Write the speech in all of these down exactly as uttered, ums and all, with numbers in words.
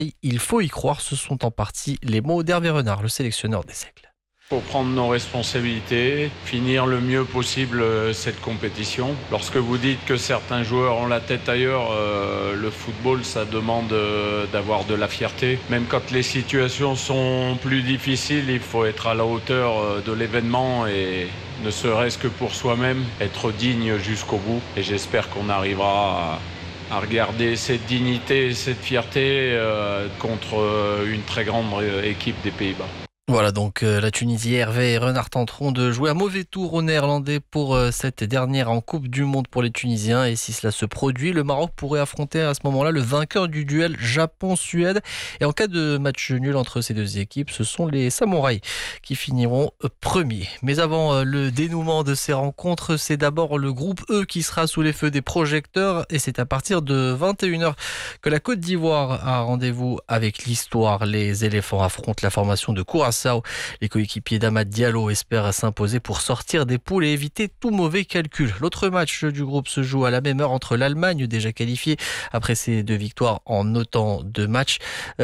Il faut y croire, ce sont en partie les mots d'Hervé Renard, le sélectionneur des Aigles. Il faut prendre nos responsabilités, finir le mieux possible cette compétition. Lorsque vous dites que certains joueurs ont la tête ailleurs, euh, le football, ça demande euh, d'avoir de la fierté. Même quand les situations sont plus difficiles, il faut être à la hauteur euh, de l'événement et ne serait-ce que pour soi-même, être digne jusqu'au bout. Et j'espère qu'on arrivera à, à regarder cette dignité et cette fierté euh, contre une très grande équipe des Pays-Bas. Voilà donc euh, la Tunisie, Hervé et Renard tenteront de jouer un mauvais tour aux Néerlandais pour euh, cette dernière en Coupe du Monde pour les Tunisiens. Et si cela se produit, le Maroc pourrait affronter à ce moment-là le vainqueur du duel Japon-Suède. Et en cas de match nul entre ces deux équipes, ce sont les Samouraïs qui finiront euh, premiers. Mais avant euh, le dénouement de ces rencontres, c'est d'abord le groupe E qui sera sous les feux des projecteurs. Et c'est à partir de vingt et une heures que la Côte d'Ivoire a rendez-vous avec l'histoire. Les éléphants affrontent la formation de Curaçao. Les coéquipiers d'Amad Diallo espèrent s'imposer pour sortir des poules et éviter tout mauvais calcul. L'autre match du groupe se joue à la même heure entre l'Allemagne, déjà qualifiée après ses deux victoires en autant de matchs,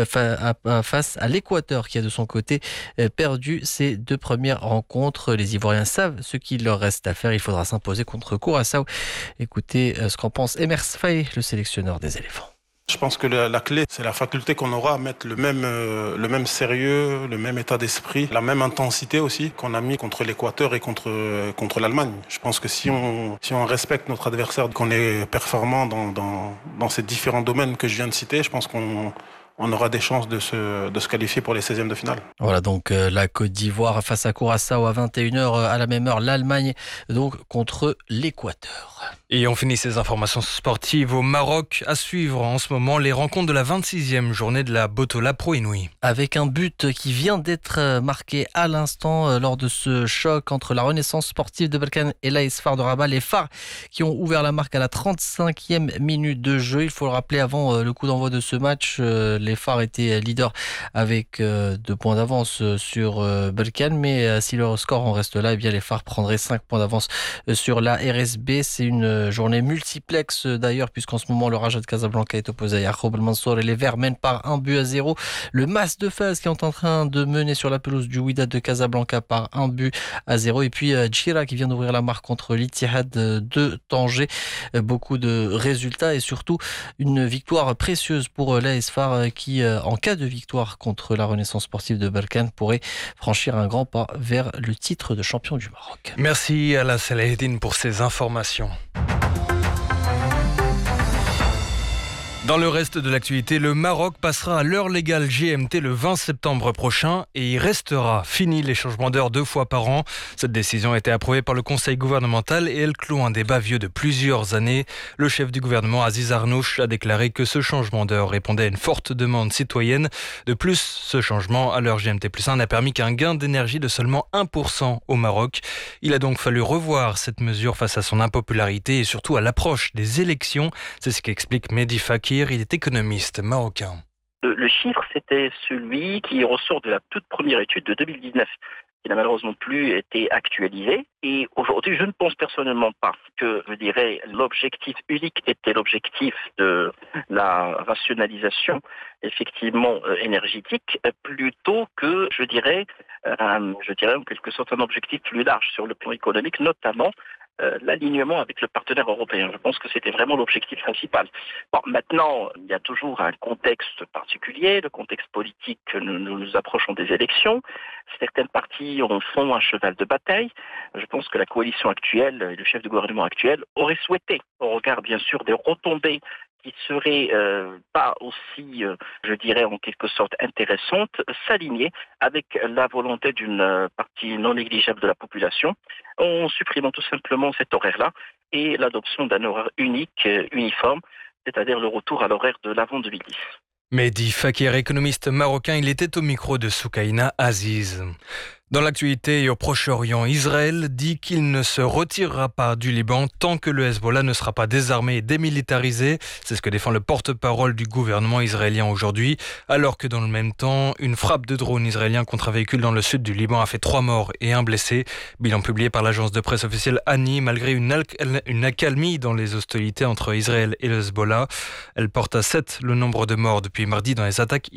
face à l'Équateur qui a de son côté perdu ses deux premières rencontres. Les Ivoiriens savent ce qu'il leur reste à faire. Il faudra s'imposer contre Curaçao. Écoutez ce qu'en pense Emers Faye, le sélectionneur des éléphants. Je pense que la, la clé, c'est la faculté qu'on aura à mettre le même, euh, le même sérieux, le même état d'esprit, la même intensité aussi qu'on a mis contre l'Équateur et contre, euh, contre l'Allemagne. Je pense que si on, si on respecte notre adversaire, qu'on est performant dans, dans, dans ces différents domaines que je viens de citer, je pense qu'on on aura des chances de se, de se qualifier pour les seizièmes de finale. Voilà donc euh, la Côte d'Ivoire face à Curaçao à vingt et une heures, à la même heure l'Allemagne donc contre l'Équateur. Et on finit ces informations sportives au Maroc. À suivre en ce moment les rencontres de la vingt-sixième journée de la Botola Pro Inouï. Avec un but qui vient d'être marqué à l'instant lors de ce choc entre la Renaissance sportive de Berkane et l'A S Far de Rabat. Les Phares qui ont ouvert la marque à la trente-cinquième minute de jeu. Il faut le rappeler, avant le coup d'envoi de ce match, les Phares étaient leaders avec deux points d'avance sur Berkane. Mais si le score en reste là, eh bien les Phares prendraient cinq points d'avance sur la R S B. C'est une journée multiplexe d'ailleurs, puisqu'en ce moment le Raja de Casablanca est opposé à Yacoub El Mansour et les Verts mènent par un but à zéro. Le Mas de Fès qui est en train de mener sur la pelouse du Wydad de Casablanca par un but à zéro. Et puis Djira qui vient d'ouvrir la marque contre l'Ittihad de Tanger. Beaucoup de résultats et surtout une victoire précieuse pour l'A S Far qui, en cas de victoire contre la Renaissance sportive de Berkane, pourrait franchir un grand pas vers le titre de champion du Maroc. Merci Ala Salaheddine pour ces informations. Dans le reste de l'actualité, le Maroc passera à l'heure légale G M T le vingt septembre prochain et y restera. Fini les changements d'heure deux fois par an. Cette décision a été approuvée par le Conseil gouvernemental et elle clôt un débat vieux de plusieurs années. Le chef du gouvernement, Aziz Arnouch, a déclaré que ce changement d'heure répondait à une forte demande citoyenne. De plus, ce changement à l'heure G M T plus un n'a permis qu'un gain d'énergie de seulement un pour cent au Maroc. Il a donc fallu revoir cette mesure face à son impopularité et surtout à l'approche des élections. C'est ce qu'explique Mehdi Fakir. Il est économiste marocain. Le, le chiffre, c'était celui qui ressort de la toute première étude de deux mille dix-neuf, qui n'a malheureusement plus été actualisé. Et aujourd'hui, je ne pense personnellement pas que, je dirais, l'objectif unique était l'objectif de la rationalisation, effectivement, euh, énergétique, plutôt que, je dirais, euh, je dirais en quelque sorte un objectif plus large sur le plan économique, notamment Euh, l'alignement avec le partenaire européen. Je pense que c'était vraiment l'objectif principal. Bon, maintenant, il y a toujours un contexte particulier, le contexte politique que nous nous approchons des élections. Certaines parties en font un cheval de bataille. Je pense que la coalition actuelle et le chef de gouvernement actuel auraient souhaité, au regard bien sûr des retombées qui serait euh, pas aussi, euh, je dirais en quelque sorte intéressante, s'aligner avec la volonté d'une euh, partie non négligeable de la population, en supprimant tout simplement cet horaire-là et l'adoption d'un horaire unique, euh, uniforme, c'est-à-dire le retour à l'horaire de l'avant deux mille dix. Mehdi Fakir, économiste marocain, il était au micro de Soukaina Aziz. Dans l'actualité et au Proche-Orient, Israël dit qu'il ne se retirera pas du Liban tant que le Hezbollah ne sera pas désarmé et démilitarisé. C'est ce que défend le porte-parole du gouvernement israélien aujourd'hui, alors que dans le même temps, une frappe de drone israélien contre un véhicule dans le sud du Liban a fait trois morts et un blessé. Bilan publié par l'agence de presse officielle Ani, malgré une, al- une accalmie dans les hostilités entre Israël et le Hezbollah. Elle porte à sept le nombre de morts depuis mardi dans les attaques